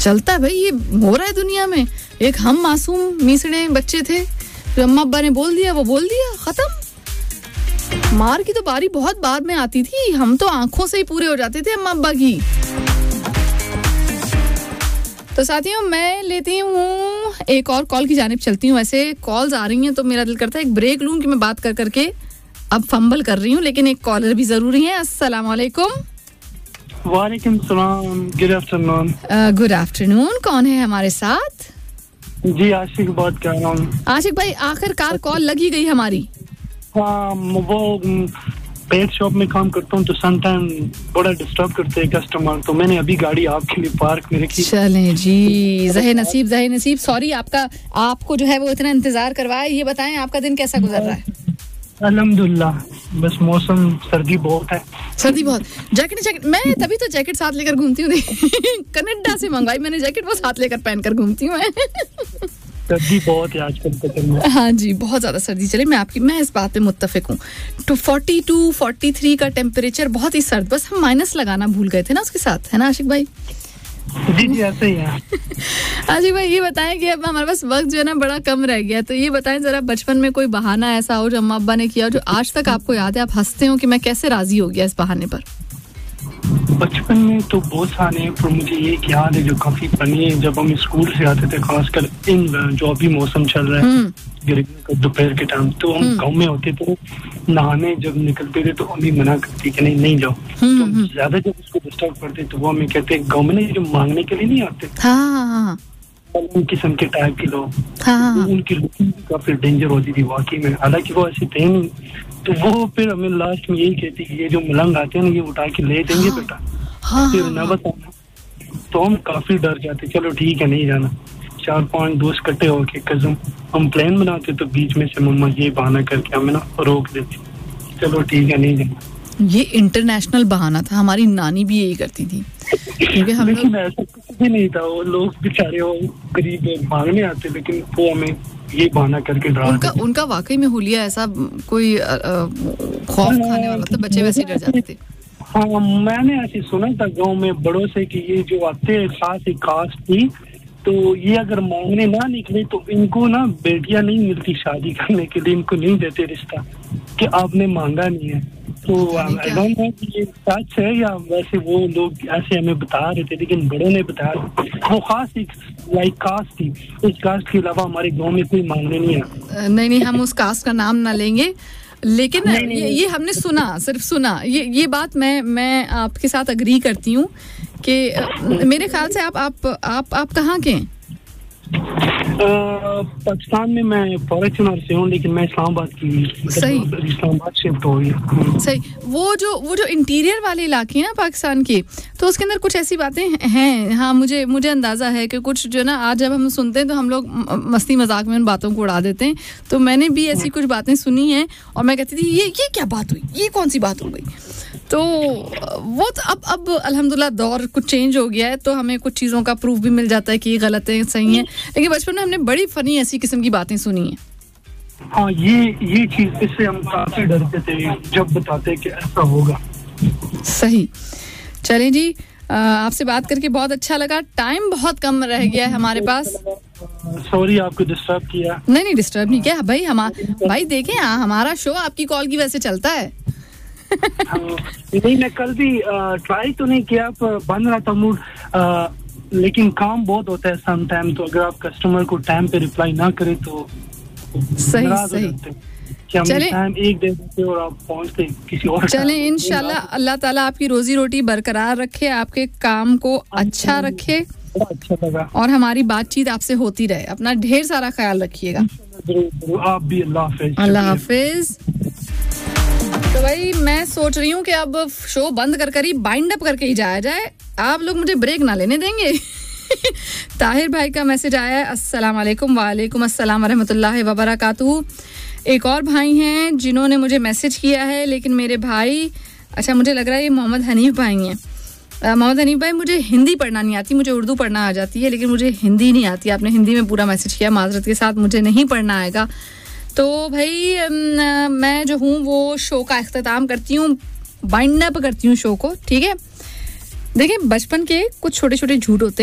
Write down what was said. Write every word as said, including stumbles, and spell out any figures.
चलता है भाई, ये हो रहा है दुनिया में। एक हम मासूम मीसड़े बच्चे थे, जो अम्मा अब्बा ने बोल दिया वो बोल दिया, खत्म। मार की तो बारी बहुत बाद में आती थी, हम तो आंखों से ही पूरे हो जाते थे अम्मा अब्बा की। तो साथियों, मैं लेती हूँ एक और कॉल की जानिब चलती हूँ। ऐसे कॉल्स आ रही हैं तो मेरा दिल करता है एक ब्रेक लूं कि मैं बात कर करके अब फंबल कर रही हूँ, लेकिन एक कॉलर भी जरूरी है। अस्सलाम वालेकुम। वालेकुम सलाम, गुड आफ्टरनून। गुड आफ्टरनून, कौन है हमारे साथ? जी आशिक बात कर रहा हूँ। आशिक भाई, आखिरकार कॉल लगी गई हमारी। हाँ, वो पेट शॉप में काम करता हूँ तो समटाइम बड़ा डिस्टर्ब करते हैं कस्टमर, तो मैंने अभी गाड़ी आपके लिए पार्क में रखी। चलें जी, ज़हे नसीब ज़हे नसीब। सॉरी आपका, आपको जो है वो इतना इंतजार करवाया। ये बताएं आपका दिन कैसा गुजर रहा है? अल्हम्दुलिल्लाह, बस मौसम सर्दी बहुत है। सर्दी बहुत। जैकेट जैकेट मैं तभी तो जैकेट साथ लेकर घूमती हूँ। कनाडा से मंगवाई मैंने जैकेट, वो साथ लेकर पहनकर घूमती हूँ। सर्दी बहुत है आजकल कतर में। हाँ जी, बहुत ज्यादा सर्दी चले। मैं आपकी मैं इस बात पे मुत्तफिक हूँ। To forty two forty three का टेम्परेचर, बहुत ही सर्द। बस हम माइनस लगाना भूल गए थे ना उसके साथ, है ना आशिक भाई? जी जी ऐसे ही है। आशिक भाई, ये बताएं कि अब हमारे पास वक्त जो है ना बड़ा कम रह गया, तो ये बताएं जरा, बचपन में कोई बहाना ऐसा हो जो अम्मा अब्बा ने किया जो आज तक आपको याद है, आप हंसते हो कि मैं कैसे राजी हो गया इस बहाने पर? बचपन में तो बहुत सारे हैं, पर मुझे एक याद है जो काफी फनी है। जब हम स्कूल से आते थे, खासकर इन जो अभी मौसम चल रहा है गर्मी का, दोपहर के टाइम, तो हम गांव में होते थे, नहाने जब निकलते थे तो अम्मी मना करती कि नहीं नहीं जाओ। तो ज्यादा जब उसको डिस्टर्ब करते तो वो हमें कहते गाँव में जो मांगने के लिए नहीं आते, हाँ, किस्म के टाइप के लोग, हाँ, उनकी लुकिंग काफी डेंजर होती थी वाकई में। हालांकि वो ऐसे थे नहीं, तो वो फिर हमें लास्ट में यही कहती कि ये जो मलंग आते हैं ना, ये उठा के ले देंगे बेटा, फिर न बताना। तो हम काफी डर जाते, चलो ठीक है नहीं जाना। चार पांच दोस्त इकट्ठे होके कसम हम प्लान बनाते, तो बीच में से मम्मा ये बहाना करके हमें ना रोक देती, चलो ठीक है नहीं जाना। ये इंटरनेशनल बहाना था, हमारी नानी भी यही करती थी। क्योंकि हम लेकिन ऐसा कुछ भी नहीं था, वो लोग बेचारे वो गरीब मांगने आते, लेकिन वो हमें ये बहाना करके डरा उनका उनका वाकई में हुलिया ऐसा कोई खौफ खाने वाला था, बच्चे वैसे डर जाते थे। हाँ, मैंने ऐसे सुना था गांव में बड़ों से कि ये जो आते हैं खास एक कास्ट थी, तो ये अगर मांगने ना निकले तो इनको ना बेटियां नहीं मिलती शादी करने के लिए, इनको नहीं देते रिश्ता कि आपने मांगा नहीं है। तो आई डोंट नो कि ये सच है या वैसे वो लोग ऐसे हमें बता रहे थे, लेकिन बड़ों ने बताया वो खास एक लाइक कास्ट थी, उस कास्ट के अलावा हमारे गांव में कोई मांगने नहीं है। नहीं नहीं, हम उस कास्ट का नाम ना लेंगे, लेकिन नहीं, नहीं, ये, ये हमने सुना, सिर्फ सुना। ये ये बात मैं मैं आपके साथ अग्री करती हूँ कि मेरे ख्याल से आप आप आप आप कहाँ के हैं? पाकिस्तान में मैं फॉर्चूनर से हूँ, लेकिन मैं इस्लामाबाद की, सही, इस्लामाबाद शिफ्ट हो गई। सही। वो जो वो जो इंटीरियर वाले इलाके हैं ना पाकिस्तान के, तो उसके अंदर कुछ ऐसी बातें हैं। हाँ, मुझे मुझे अंदाजा है कि कुछ जो ना आज जब हम सुनते हैं तो हम लोग मस्ती मजाक में उन बातों को उड़ा देते हैं। तो मैंने भी ऐसी कुछ बातें सुनी हैं और मैं कहती थी ये ये क्या बात हुई, ये कौन सी बात हो गई। तो वो तो अब अब अल्हम्दुलिल्लाह दौर कुछ चेंज हो गया है, तो हमें कुछ चीज़ों का प्रूफ भी मिल जाता है कि ये गलत है सही है। लेकिन बचपन में हमने बड़ी फनी ऐसी किस्म की बातें सुनी हैं। हाँ, ये ये चीज़ इससे हम काफी डरते थे जब बताते कि ऐसा होगा। सही। चलें जी, आपसे बात करके बहुत अच्छा लगा। टाइम बहुत कम रह गया है हमारे पास। सॉरी आपको डिस्टर्ब किया। नहीं नहीं, डिस्टर्ब नहीं किया भाई। हम भाई देखें, हमारा शो आपकी कॉल की वजह से चलता है। नहीं, मैं कल भी ट्राई तो नहीं किया, पर बन रहा था मूड, लेकिन काम बहुत होता है सम टाइम, तो अगर आप कस्टमर को टाइम पे रिप्लाई ना करें तो सही सही चलें, टाइम एक दे देते और आप पहुंचते किसी और। चलें, इंशाल्लाह अल्लाह ताला आपकी रोजी रोटी बरकरार रखे, आपके काम को अच्छा रखे, अच्छा लगा, और हमारी बातचीत आपसे होती रहे। अपना ढेर सारा ख्याल रखिएगा। आप भी। अल्लाह हाफिज। अल्लाह हाफिज। तो भाई मैं सोच रही हूँ कि अब शो बंद कर कर ही बाइंड अप करके ही जाया जाए। आप लोग मुझे ब्रेक ना लेने देंगे। ताहिर भाई का मैसेज आया है, अस्सलाम वालेकुम। वालेकुम अस्सलाम रहमतुल्लाहि व बरकातुहू। एक और भाई हैं जिन्होंने मुझे मैसेज किया है, लेकिन मेरे भाई, अच्छा मुझे लग रहा है ये मोहम्मद हनीफ भाई हैं। मोहम्मद हनीफ भाई, मुझे हिंदी पढ़ना नहीं आती, मुझे उर्दू पढ़ना आ जाती है, लेकिन मुझे हिंदी नहीं आती। आपने हिंदी में पूरा मैसेज किया, माजरत के साथ मुझे नहीं पढ़ना आएगा। तो भाई मैं जो हूँ वो शो का इख्तिताम करती हूँ, बाइंड अप करती हूँ शो को, ठीक है। देखिए, बचपन के कुछ छोटे छोटे झूठ होते